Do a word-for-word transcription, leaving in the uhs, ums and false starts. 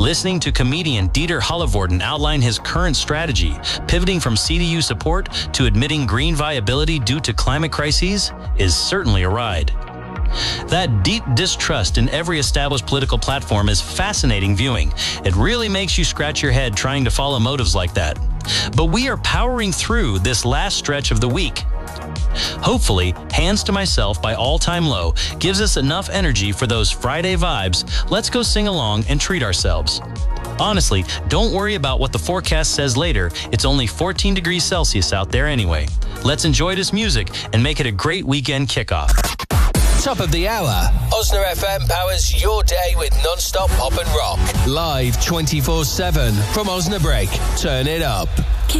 Listening to comedian Dieter Hallervorden outline his current strategy, pivoting from C D U support to admitting green viability due to climate crises, is certainly a ride. That deep distrust in every established political platform is fascinating viewing. It really makes you scratch your head trying to follow motives like that. But we are powering through this last stretch of the week. Hopefully, Hands to Myself by All Time Low gives us enough energy for those Friday vibes. Let's go sing along and treat ourselves. Honestly, don't worry about what the forecast says later. It's only fourteen degrees Celsius out there anyway. Let's enjoy this music and make it a great weekend kickoff. Top of the hour. Osna F M powers your day with non-stop pop and rock. Live twenty-four seven from Osnabrück. Turn it up.